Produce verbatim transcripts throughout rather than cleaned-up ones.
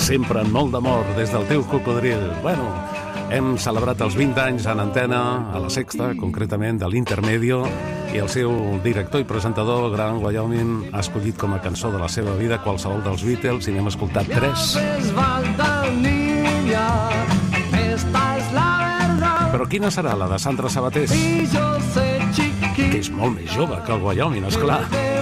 sempre amb molt d'amor des del teu cocodril. Bueno, hem celebrat els vint anys en antena, a la Sexta, concretament de l'Intermedio, i el seu director i presentador, Gran Wyoming, ha escollit com a cançó de la seva vida qualsevol dels Beatles, i n'hem escoltat tres. Però quina serà la de Sandra Sabatés? Que és molt més jove que el Wyoming, esclar.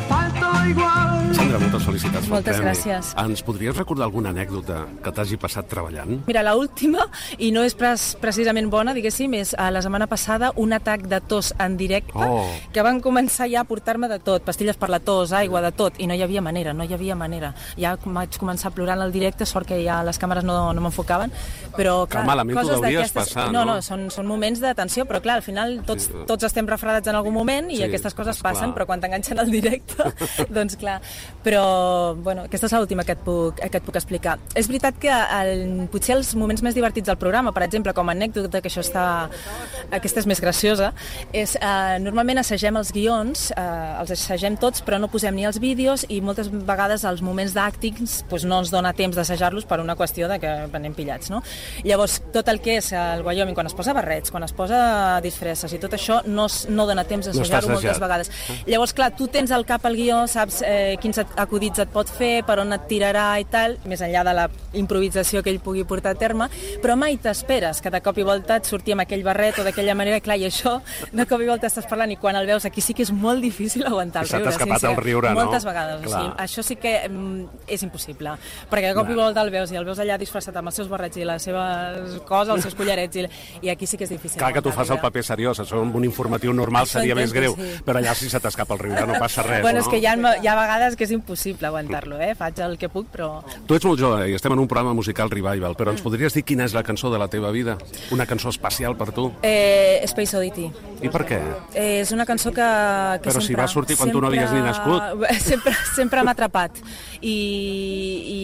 Sandra, moltes felicitats. Moltes gràcies. Ens podries recordar alguna anècdota que t'hagi passat treballant? Mira, l'última, i no és pres, precisament bona, diguéssim, és a la setmana passada un atac de tos en directe, oh. que van començar ja a portar-me de tot, pastilles per la tos, aigua, de tot, i no hi havia manera, no hi havia manera. Ja vaig començar a plorar en el directe, sort que ja les càmeres no, no m'enfocaven, però clar, que malament t'ho deuries passar, no? No, no, són, són moments de tensió, però clar, al final tots, sí. tots estem refredats en algun moment i sí, aquestes coses passen, però quan t'enganxen al directe, doncs clar. Però, bueno, aquesta és l'última que, et puc, que et puc explicar. És veritat que el, potser els moments més divertits del programa, per exemple, com a anècdota, que això està, aquesta és més graciosa, és eh, normalment assagem els guions, eh, els assagem tots, però no posem ni els vídeos, i moltes vegades els moments d'actings doncs no ens dona temps d'assajar-los per una qüestió de que anem pillats, no? Llavors, tot el que és el Wyoming, quan es posa barrets, quan es posa disfresses i tot això, no, no dona temps d'assajar-ho no moltes vegades. Llavors, clar, tu tens al cap el guió, saps eh, quins acudits et pot fer, per on et tirarà i tal, més enllà de la improvisació que ell pugui portar a terme, però mai t'esperes que de cop i volta et surti amb aquell barret o d'aquella manera, clar, i això de cop i volta estàs parlant, i quan el veus aquí sí que és molt difícil aguantar el riure. S'ha escapat el riure, no? Moltes vegades, o sigui, això sí que mm, és impossible, perquè de cop i volta el veus, i el veus allà disfressat amb els seus barrets i les seves coses, els seus collarets, i, i aquí sí que és difícil. Clar que tu fas el paper seriós, això amb un informatiu normal això seria més greu, sí. Però allà si se t'escapa el riure no passa res, bueno, no? És que hi ha, hi ha vegades que és impossible aguantar-lo, eh? Faig el que puc, però... Tu ets molt jove i estem en un programa musical revival, però ens podries dir quina és la cançó de la teva vida? Una cançó especial per tu? Eh, Space Oddity. I per què? Eh, és una cançó que, que però sempre... si va sortir quan sempre, tu no havies ni nascut. Sempre, sempre m'ha atrapat. I... i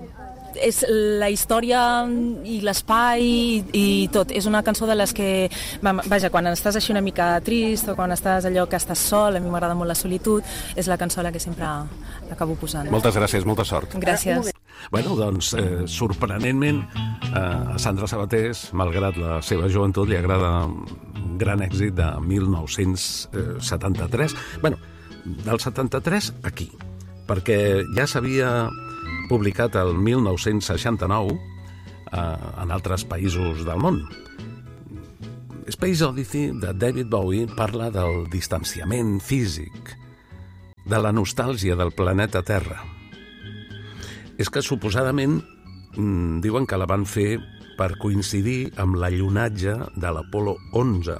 és la història i l'espai i, i tot. És una cançó de les que, vaja, quan estàs així una mica trist o quan estàs allò que estàs sol, a mi m'agrada molt la solitud, és la cançó la que sempre l'acabo posant. Moltes gràcies, molta sort. Gràcies. Bueno, doncs, eh, sorprenentment, eh, a Sandra Sabatés, malgrat la seva joventut, li agrada un gran èxit de mil nou-cents setanta-tres. Bueno, del setanta-tres aquí, perquè ja s'havia publicat el mil nou-cents seixanta-nou eh, en altres països del món. Space Oddity de David Bowie parla del distanciament físic, de la nostàlgia del planeta Terra. És que suposadament mm, diuen que la van fer per coincidir amb l'allunatge de l'Apolo onze.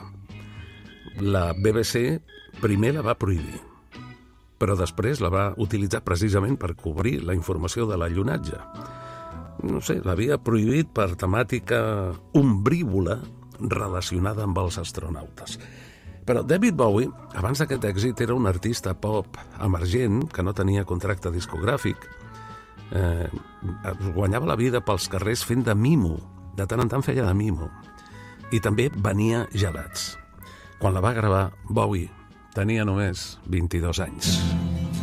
La B B C primer la va prohibir, però després la va utilitzar precisament per cobrir la informació de l'allunatge. No sé, l'havia prohibit per temàtica ombrívola relacionada amb els astronautes. Però David Bowie, abans d'aquest èxit, era un artista pop emergent que no tenia contracte discogràfic. Eh, guanyava la vida pels carrers fent de mimo. De tant en tant feia de mimo. I també venia gelats. Quan la va gravar, Bowie tenia només vint-i-dos anys.